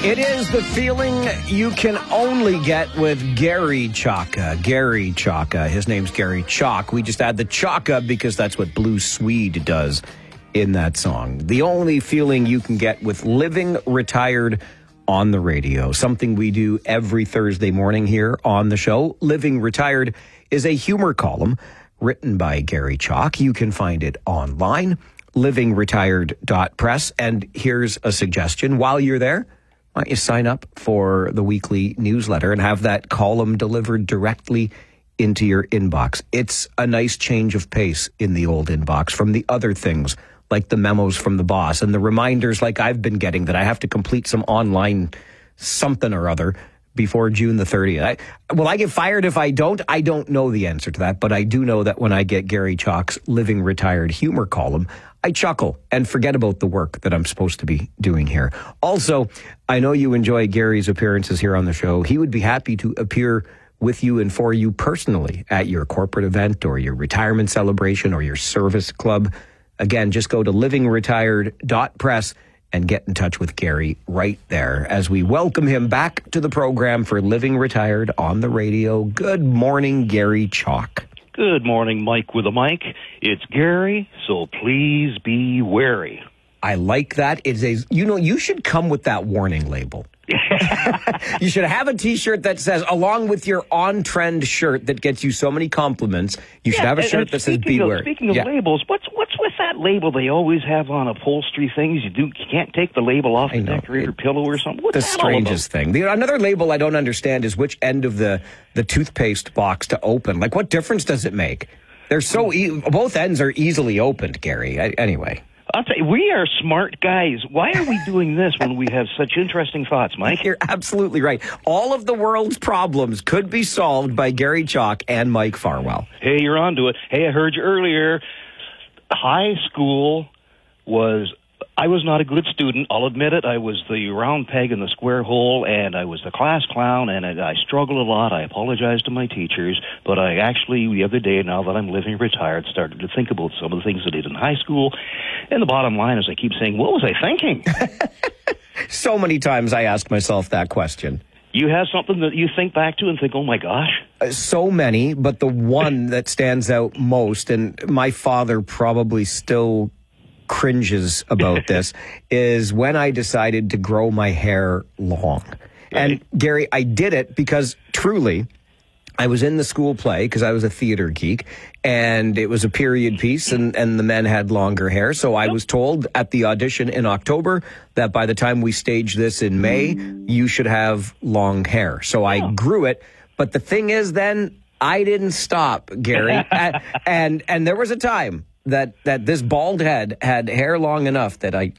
It is the feeling you can only get with Gary Chaka. Gary Chaka. His name's Gary Chalk. We just add the Chaka because that's what Blue Swede does in that song. The only feeling you can get with Living Retired on the radio. Something we do every Thursday morning here on the show. Living Retired is a humor column written by Gary Chalk. You can find it online, livingretired.press. And here's a suggestion. While you're there, why don't you sign up for the weekly newsletter and have that column delivered directly into your inbox? It's a nice change of pace in the old inbox from the other things like the memos from the boss and the reminders like I've been getting that I have to complete some online something or other before June the 30th. Will I get fired if I don't? I don't know the answer to that, but I do know that when I get Gary Chalk's Living Retired humor column, I chuckle and forget about the work that I'm supposed to be doing here. Also, I know you enjoy Gary's appearances here on the show. He would be happy to appear with you and for you personally at your corporate event or your retirement celebration or your service club. Again, just go to livingretired.press and get in touch with Gary right there as we welcome him back to the program for Living Retired on the radio. Good morning, Gary Chalk. Good morning, Mike with a mic. It's Gary, so please be wary. I like that. It's a, you should come with that warning label. You should have a T-shirt that says, along with your on-trend shirt that gets you so many compliments, you should have a shirt that says beware. Speaking of labels, what's with that label they always have on upholstery things? You can't take the label off the decorator pillow or something. What's the that all about? Strangest thing. Another label I don't understand is which end of the toothpaste box to open. Like, what difference does it make? They're so both ends are easily opened, Gary. Anyway. I'll tell you, we are smart guys. Why are we doing this when we have such interesting thoughts, Mike? You're absolutely right. All of the world's problems could be solved by Gary Chalk and Mike Farwell. Hey, you're onto it. Hey, I heard you earlier. High school I was not a good student. I'll admit it. I was the round peg in the square hole, and I was the class clown, and I struggled a lot. I apologize to my teachers, but I actually, the other day, now that I'm living retired, started to think about some of the things I did in high school. And the bottom line is I keep saying, what was I thinking? So many times I ask myself that question. You have something that you think back to and think, oh, my gosh? So many, but the one that stands out most, and my father probably still cringes about this, is when I decided to grow my hair long. And Gary, I did it because truly I was in the school play because I was a theater geek, and it was a period piece, and the men had longer hair. So I was told at the audition in October that by the time we staged this in May, you should have long hair. So I grew it. But the thing is, then I didn't stop, Gary. and there was a time that this bald head had hair long enough that I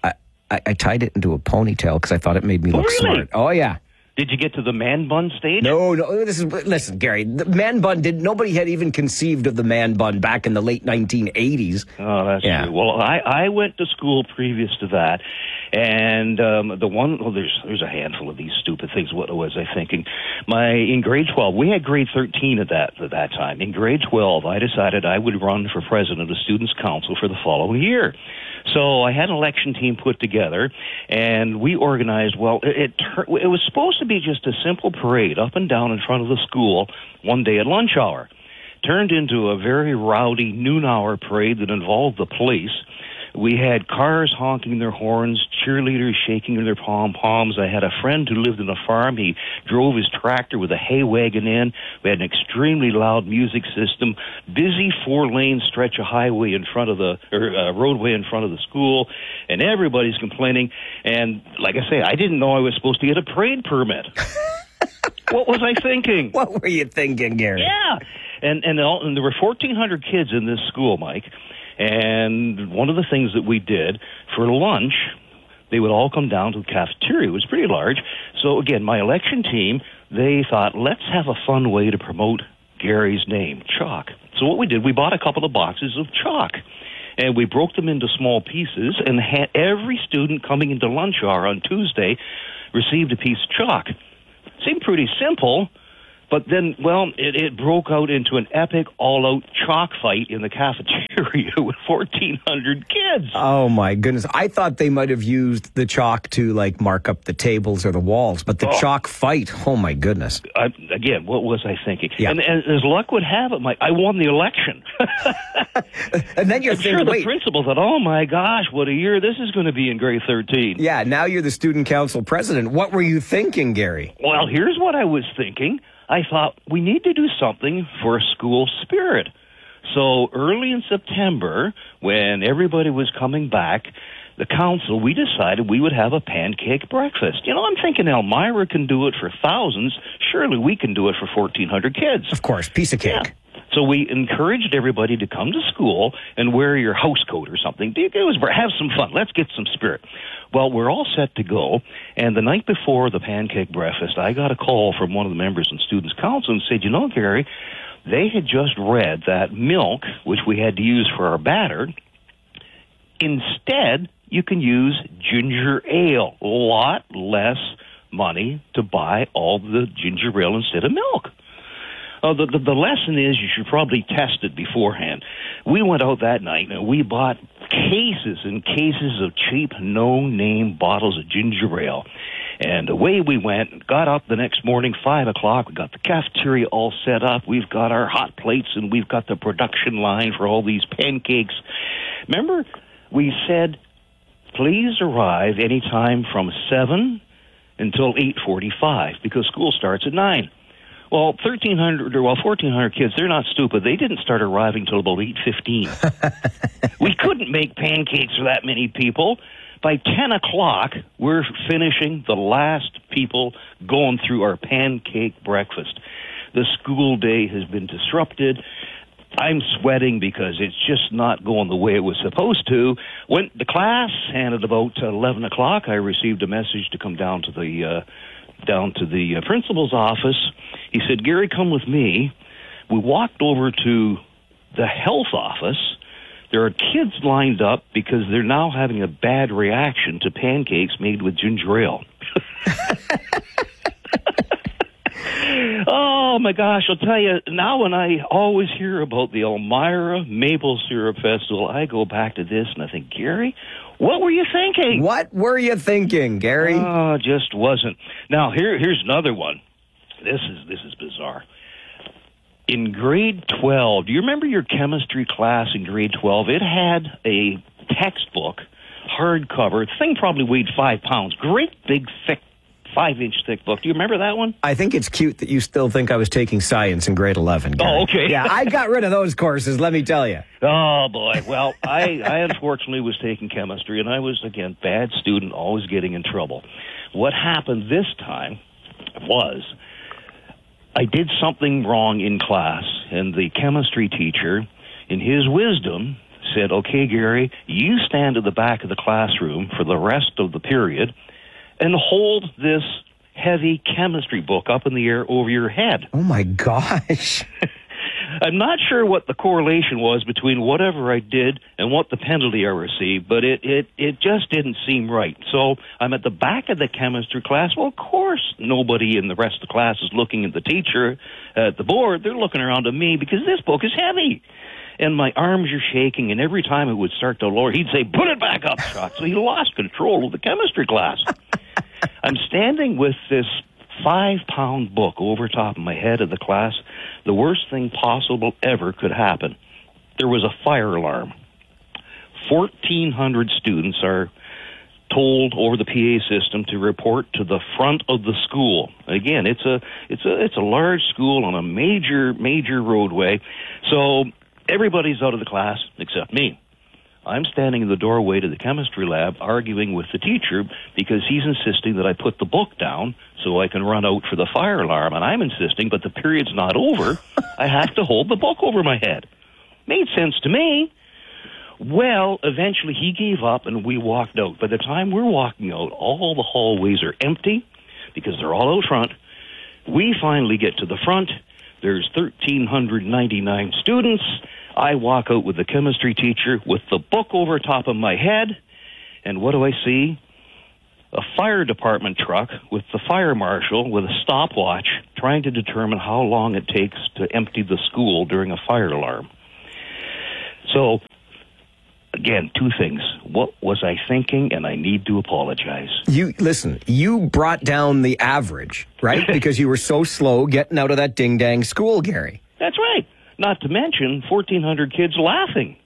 tied it into a ponytail because I thought it made me look smart. Oh, yeah. Did you get to the man bun stage? No. Listen, Gary, the man bun nobody had even conceived of the man bun back in the late 1980s. Oh, that's true. Well, I went to school previous to that, and there's a handful of these stupid things. What was I thinking? In grade 12, we had grade 13 at that time. In grade 12, I decided I would run for president of the Students' Council for the following year. So I had an election team put together, and we organized, it was supposed to be just a simple parade up and down in front of the school one day at lunch hour. Turned into a very rowdy noon-hour parade that involved the police. We had cars honking their horns, cheerleaders shaking their pom-poms. I had a friend who lived in a farm. He drove his tractor with a hay wagon in. We had an extremely loud music system, busy 4-lane stretch of highway in front of roadway in front of the school, and everybody's complaining. And like I say, I didn't know I was supposed to get a parade permit. What was I thinking? What were you thinking, Gary? Yeah. And there were 1,400 kids in this school, Mike. And one of the things that we did for lunch, they would all come down to the cafeteria. It was pretty large. So, again, my election team, they thought, let's have a fun way to promote Gary's name, Chalk. So what we did, we bought a couple of boxes of chalk, and we broke them into small pieces, and had every student coming into lunch hour on Tuesday received a piece of chalk. Seemed pretty simple, But then, well, it broke out into an epic all-out chalk fight in the cafeteria with 1,400 kids. Oh, my goodness. I thought they might have used the chalk to, like, mark up the tables or the walls, but the chalk fight, oh, my goodness. Again, what was I thinking? Yeah. And as luck would have it, Mike, I won the election. And then you're I'm thinking, sure the wait. principal thought, oh, my gosh, what a year this is going to be in grade 13. Yeah, now you're the student council president. What were you thinking, Gary? Well, here's what I was thinking. I thought we need to do something for school spirit. So early in September, when everybody was coming back, the council, we decided we would have a pancake breakfast. You know, I'm thinking Elmira can do it for thousands. Surely we can do it for 1,400 kids. Of course, piece of cake. Yeah. So we encouraged everybody to come to school and wear your house coat or something. It was have some fun. Let's get some spirit. Well, we're all set to go, and the night before the pancake breakfast, I got a call from one of the members in Students' Council and said, you know, Gary, they had just read that milk, which we had to use for our batter, instead you can use ginger ale. A lot less money to buy all the ginger ale instead of milk. The lesson is you should probably test it beforehand. We went out that night and we bought cases and cases of cheap, no-name bottles of ginger ale. And away we went, got up the next morning, 5 o'clock. We got the cafeteria all set up. We've got our hot plates and we've got the production line for all these pancakes. Remember, we said, please arrive anytime from 7 until 8:45 because school starts at 9. Well, 1,400 kids, they're not stupid. They didn't start arriving till about 8:15. We couldn't make pancakes for that many people. By 10 o'clock, we're finishing the last people going through our pancake breakfast. The school day has been disrupted. I'm sweating because it's just not going the way it was supposed to. Went to class, and at about 11 o'clock, I received a message to come down to the principal's office. He said, Gary, come with me. We walked over to the health office. There are kids lined up because they're now having a bad reaction to pancakes made with ginger ale. Oh, my gosh, I'll tell you, now when I always hear about the Elmira Maple Syrup Festival, I go back to this and I think, Gary, what were you thinking? What were you thinking, Gary? Oh, just wasn't. Now, here's another one. This is bizarre. In grade 12, do you remember your chemistry class in grade 12? It had a textbook, hardcover. The thing probably weighed 5 pounds. Great big, thick, 5-inch thick book. Do you remember that one? I think it's cute that you still think I was taking science in grade 11, Gary. Oh, okay. Yeah, I got rid of those courses, let me tell you. Oh, boy. Well, I unfortunately was taking chemistry, and I was, again, bad student, always getting in trouble. What happened this time was I did something wrong in class, and the chemistry teacher, in his wisdom, said, okay, Gary, you stand at the back of the classroom for the rest of the period and hold this heavy chemistry book up in the air over your head. Oh, my gosh. I'm not sure what the correlation was between whatever I did and what the penalty I received, but it just didn't seem right. So I'm at the back of the chemistry class. Well, of course, nobody in the rest of the class is looking at the teacher at the board. They're looking around at me because this book is heavy. And my arms are shaking, and every time it would start to lower, he'd say, put it back up, Chuck. So he lost control of the chemistry class. I'm standing with this 5-pound book over top of my head of the class. The worst thing possible ever could happen. There was a fire alarm. 1,400 students are told over the PA system to report to the front of the school. Again, it's a large school on a major roadway. So everybody's out of the class except me. I'm standing in the doorway to the chemistry lab arguing with the teacher because he's insisting that I put the book down so I can run out for the fire alarm. And I'm insisting, but the period's not over. I have to hold the book over my head. Made sense to me. Well, eventually he gave up and we walked out. By the time we're walking out, all the hallways are empty because they're all out front. We finally get to the front. There's 1,399 students. I walk out with the chemistry teacher with the book over top of my head, and what do I see? a fire department truck with the fire marshal with a stopwatch trying to determine how long it takes to empty the school during a fire alarm. So, again, two things. What was I thinking? And I need to apologize. You brought down the average, right? Because you were so slow getting out of that ding-dang school, Gary. That's right. Not to mention 1,400 kids laughing.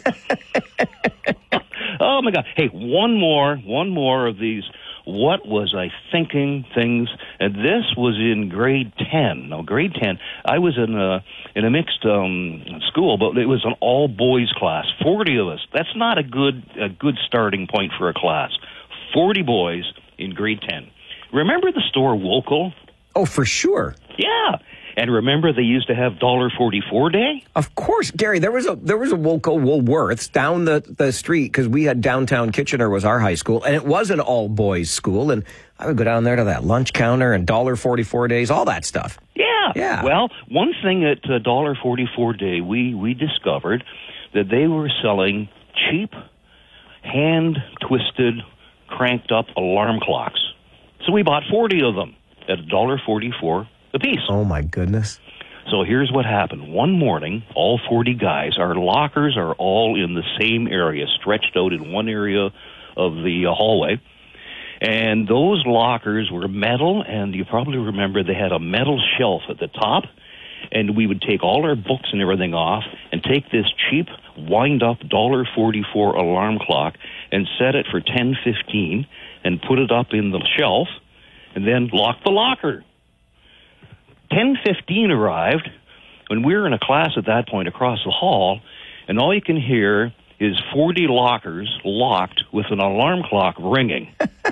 Oh, my God. Hey, one more of these what was I thinking things. And this was in grade 10. Now, grade 10, I was in a mixed school, but it was an all-boys class, 40 of us. That's not a good starting point for a class. 40 boys in grade 10. Remember the store Woolco? Oh, for sure. Yeah. And remember they used to have $1.44 day? Of course, Gary. There was a Woolco Woolworths down the street because we had downtown Kitchener was our high school, and it was an all-boys school. And I would go down there to that lunch counter and $1.44 days, all that stuff. Yeah. Well, one thing at $1.44 day, we discovered that they were selling cheap, hand-twisted, cranked-up alarm clocks. So we bought 40 of them at $1.44 a piece. Oh, my goodness. So here's what happened. One morning, all 40 guys, our lockers are all in the same area, stretched out in one area of the hallway. And those lockers were metal, and you probably remember they had a metal shelf at the top. And we would take all our books and everything off and take this cheap, wind-up $1.44 alarm clock and set it for 10:15 and put it up in the shelf and then lock the locker. 10:15 arrived, when we were in a class at that point across the hall, and all you can hear is 40 lockers locked with an alarm clock ringing.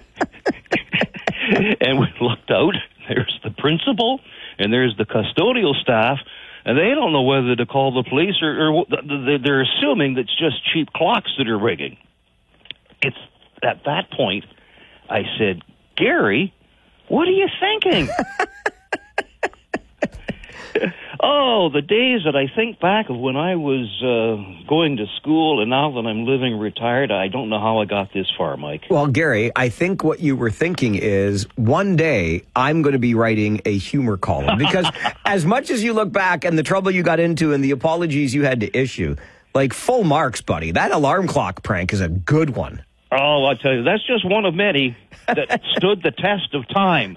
And we looked out, there's the principal, and there's the custodial staff, and they don't know whether to call the police or they're assuming that it's just cheap clocks that are ringing. It's at that point, I said, Gary, what are you thinking? Oh, the days that I think back of when I was going to school, and now that I'm living retired, I don't know how I got this far, Mike. Well, Gary, I think what you were thinking is one day I'm going to be writing a humor column because as much as you look back and the trouble you got into and the apologies you had to issue, like full marks, buddy. That alarm clock prank is a good one. Oh, I'll tell you, that's just one of many that stood the test of time.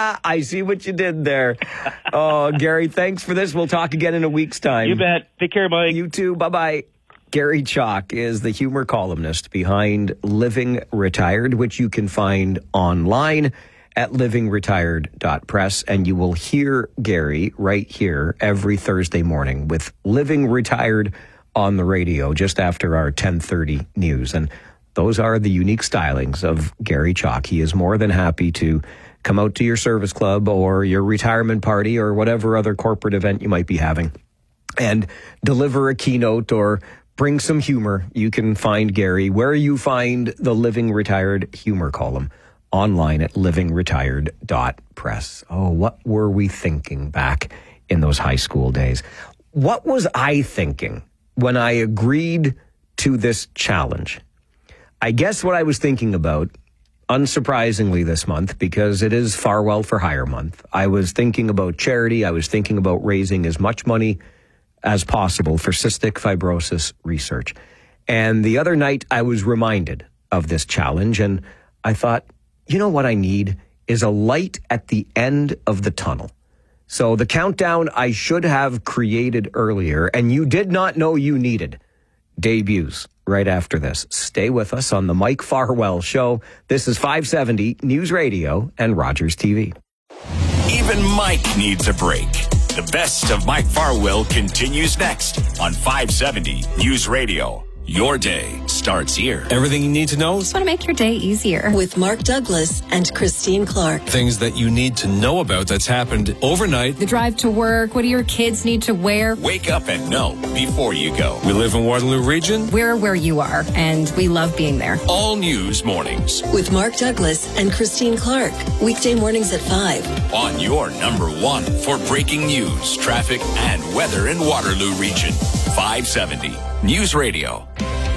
I see what you did there. Oh, Gary, thanks for this. We'll talk again in a week's time. You bet. Take care, Mike. You too. Bye-bye. Gary Chalk is the humor columnist behind Living Retired, which you can find online at livingretired.press. And you will hear Gary right here every Thursday morning with Living Retired on the radio just after our 10:30 news. And those are the unique stylings of Gary Chalk. He is more than happy to come out to your service club or your retirement party or whatever other corporate event you might be having and deliver a keynote or bring some humor. You can find Gary where you find the Living Retired humor column online at livingretired.press. Oh, what were we thinking back in those high school days? What was I thinking when I agreed to this challenge? I guess what I was thinking about, unsurprisingly this month, because it is Farwell for Hire month, I was thinking about charity. I was thinking about raising as much money as possible for cystic fibrosis research. And the other night I was reminded of this challenge and I thought, you know what I need is a light at the end of the tunnel. So the countdown I should have created earlier and you did not know you needed debuts right after this. Stay with us on the Mike Farwell Show. This is 570 News Radio and Rogers TV. Even Mike needs a break. The best of Mike Farwell continues next on 570 News Radio. Your day starts here. Everything you need to know. Just want to make your day easier. With Mark Douglas and Christine Clark. Things that you need to know about that's happened overnight. The drive to work. What do your kids need to wear? Wake up and know before you go. We live in Waterloo Region. We're where you are, and we love being there. All news mornings. With Mark Douglas and Christine Clark. Weekday mornings at 5. On your number one for breaking news, traffic, and weather in Waterloo Region. 570 News Radio.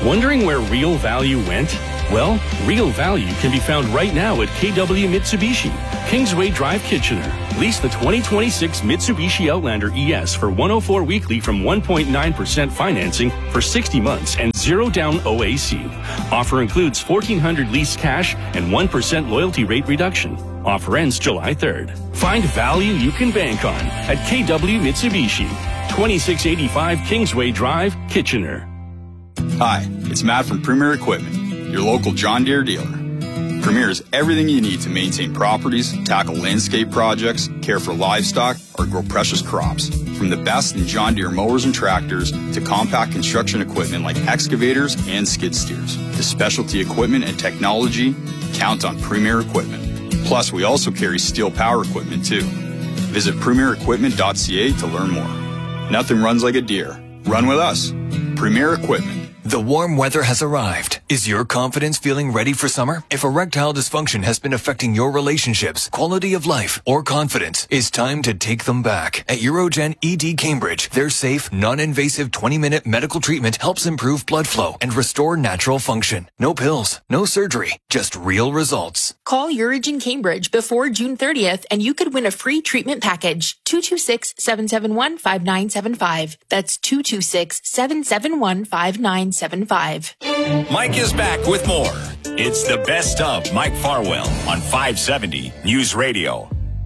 Wondering where real value went? Well, real value can be found right now at KW Mitsubishi, Kingsway Drive, Kitchener. Lease the 2026 Mitsubishi Outlander ES for $104 weekly from 1.9% financing for 60 months and 0 down OAC. Offer includes $1,400 lease cash and 1% loyalty rate reduction. Offer ends July 3rd. Find value you can bank on at KW Mitsubishi, 2685 Kingsway Drive, Kitchener. Hi, it's Matt from Premier Equipment, your local John Deere dealer. Premier is everything you need to maintain properties, tackle landscape projects, care for livestock, or grow precious crops. From the best in John Deere mowers and tractors to compact construction equipment like excavators and skid steers. To specialty equipment and technology, count on Premier Equipment. Plus, we also carry steel power equipment too. Visit premierequipment.ca to learn more. Nothing runs like a Deere. Run with us. Premier Equipment. The warm weather has arrived. Is your confidence feeling ready for summer? If erectile dysfunction has been affecting your relationships, quality of life, or confidence, it's time to take them back. At Urogen ED Cambridge, their safe, non-invasive 20-minute medical treatment helps improve blood flow and restore natural function. No pills, no surgery, just real results. Call Urogen Cambridge before June 30th and you could win a free treatment package. 226-771-5975. That's 226-771-5975. Mike is back with more. It's the best of Mike Farwell on 570 News Radio.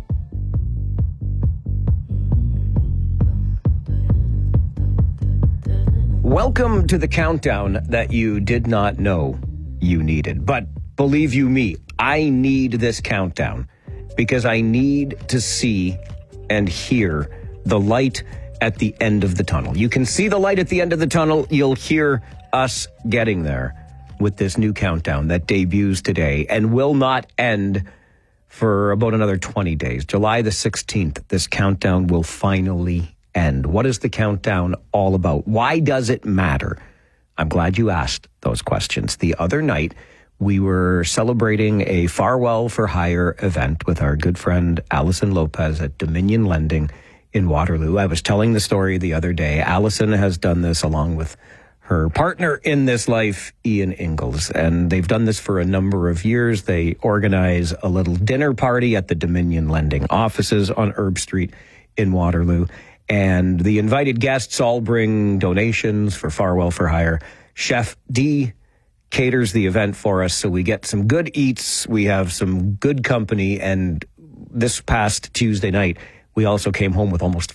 Welcome to the countdown that you did not know you needed. But believe you me, I need this countdown because I need to see and hear the light at the end of the tunnel. You can see the light at the end of the tunnel. You'll hear us getting there with this new countdown that debuts today and will not end for about another 20 days. July the 16th, this countdown will finally end. What is the countdown all about? Why does it matter? I'm glad you asked those questions. The other night, we were celebrating a Farwell for Hire event with our good friend Allison Lopez at Dominion Lending in Waterloo. I was telling the story the other day. Allison has done this along with her partner in this life, Ian Ingalls, and they've done this for a number of years. They organize a little dinner party at the Dominion Lending offices on Herb Street in Waterloo, and the invited guests all bring donations for Farwell for Hire. Chef D caters the event for us, so we get some good eats, we have some good company, and this past Tuesday night, we also came home with almost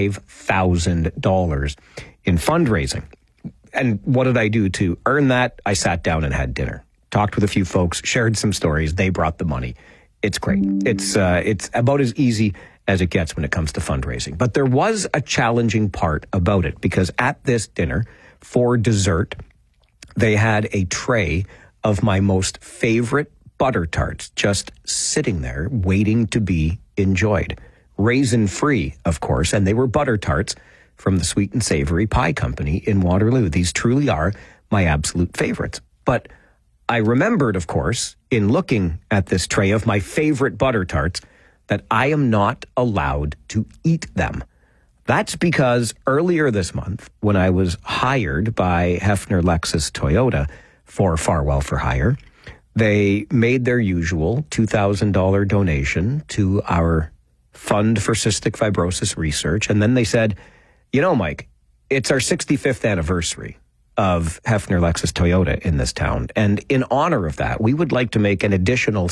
$5,000 in fundraising. And what did I do to earn that? I sat down and had dinner, talked with a few folks, shared some stories. They brought the money. It's great. It's about as easy as it gets when it comes to fundraising. But there was a challenging part about it because at this dinner, for dessert, they had a tray of my most favorite butter tarts just sitting there waiting to be enjoyed. Raisin-free, of course, and they were butter tarts from the Sweet and Savory Pie Company in Waterloo. These truly are my absolute favorites. But I remembered, of course, in looking at this tray of my favorite butter tarts, that I am not allowed to eat them. That's because earlier this month, when I was hired by Hefner Lexus Toyota for Farwell for Hire, they made their usual $2,000 donation to our Fund for Cystic Fibrosis Research. And then they said, you know, Mike, it's our 65th anniversary of Hefner Lexus Toyota in this town. And in honor of that, we would like to make an additional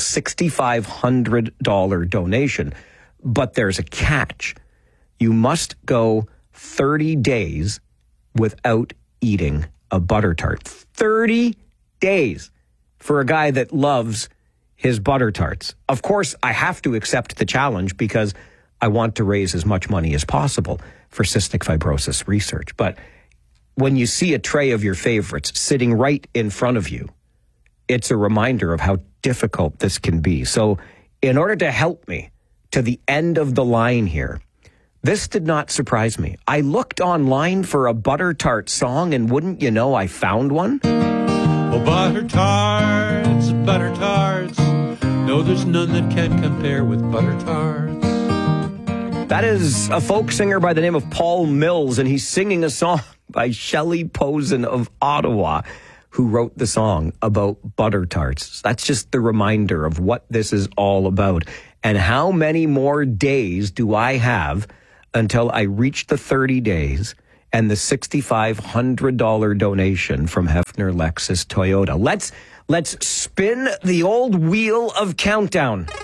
$6,500 donation. But there's a catch. You must go 30 days without eating a butter tart. 30 days for a guy that loves his butter tarts. Of course, I have to accept the challenge because I want to raise as much money as possible for cystic fibrosis research. But when you see a tray of your favorites sitting right in front of you, it's a reminder of how difficult this can be. So in order to help me to the end of the line here, this did not surprise me. I looked online for a butter tart song, and wouldn't you know, I found one. Oh, butter tarts, butter tarts. No, there's none that can compare with butter tarts. That is a folk singer by the name of Paul Mills, and he's singing a song by Shelley Posen of Ottawa, who wrote the song about butter tarts. That's just the reminder of what this is all about. And how many more days do I have until I reach the 30 days and the $6,500 donation from Hefner Lexus Toyota? Let's spin the old wheel of countdown.